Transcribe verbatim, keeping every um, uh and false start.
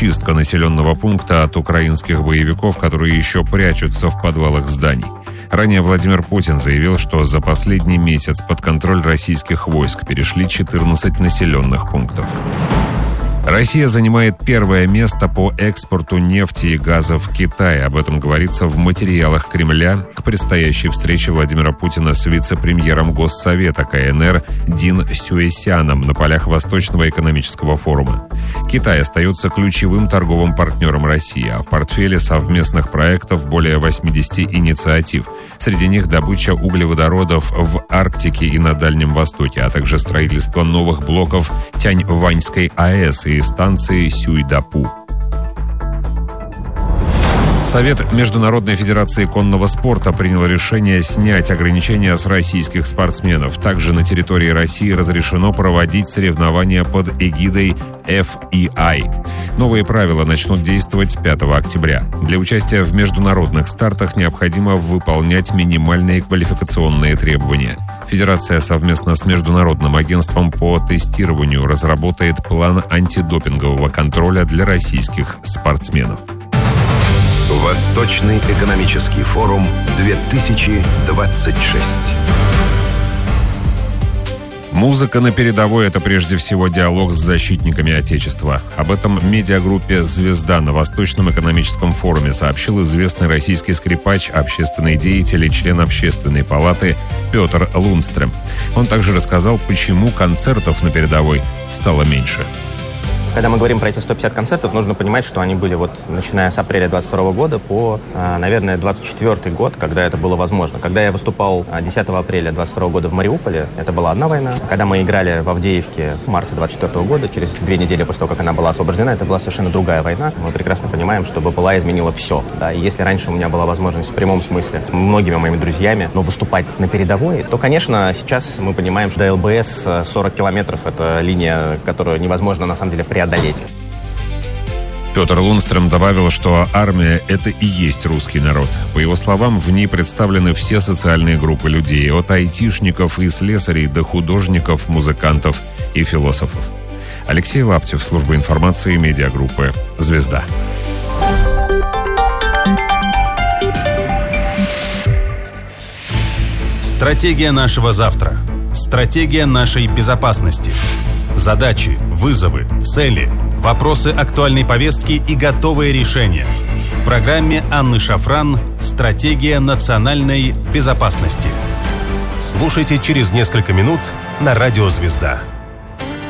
зачистка населенного пункта от украинских боевиков, которые еще прячутся в подвалах зданий. Ранее Владимир Путин заявил, что за последний месяц под контроль российских войск перешли четырнадцать населенных пунктов. Россия занимает первое место по экспорту нефти и газа в Китай. Об этом говорится в материалах Кремля к предстоящей встрече Владимира Путина с вице-премьером Госсовета КНР Дин Сюэсяном на полях Восточного экономического форума. Китай остается ключевым торговым партнером России, а в портфеле совместных проектов более восьмидесяти инициатив. Среди них добыча углеводородов в Арктике и на Дальнем Востоке, а также строительство новых блоков Тяньваньской АЭС и станции Сюйдапу. Совет Международной Федерации конного спорта принял решение снять ограничения с российских спортсменов. Также на территории России разрешено проводить соревнования под эгидой эф и ай. Новые правила начнут действовать с пятого октября. Для участия в международных стартах необходимо выполнять минимальные квалификационные требования. Федерация совместно с Международным агентством по тестированию разработает план антидопингового контроля для российских спортсменов. Восточный экономический форум две тысячи двадцать шесть. Музыка на передовой – это прежде всего диалог с защитниками Отечества. Об этом медиагруппе «Звезда» на Восточном экономическом форуме сообщил известный российский скрипач, общественный деятель и член Общественной палаты Петр Лундстрем. Он также рассказал, почему концертов на передовой стало меньше. Когда мы говорим про эти сто пятьдесят концертов, нужно понимать, что они были вот начиная с апреля двадцать второго года по, наверное, двадцать четвёртый год, когда это было возможно. Когда я выступал десятого апреля двадцать второго года в Мариуполе, это была одна война. Когда мы играли в Авдеевке в марте двадцать четвёртого года, через две недели после того, как она была освобождена, это была совершенно другая война. Мы прекрасно понимаем, что БПЛА изменила все. Да? И если раньше у меня была возможность в прямом смысле многими моими друзьями, но выступать на передовой, то, конечно, сейчас мы понимаем, что до ЛБС сорок километров — это линия, которую невозможно на самом деле преодолеть. Петр Лундстрем добавил, что армия – это и есть русский народ. По его словам, в ней представлены все социальные группы людей, от айтишников и слесарей до художников, музыкантов и философов. Алексей Лаптев, служба информации медиагруппы «Звезда». Стратегия нашего завтра. Стратегия нашей безопасности. Задачи, вызовы, цели, вопросы актуальной повестки и готовые решения. В программе Анны Шафран «Стратегия национальной безопасности». Слушайте через несколько минут на радио «Звезда».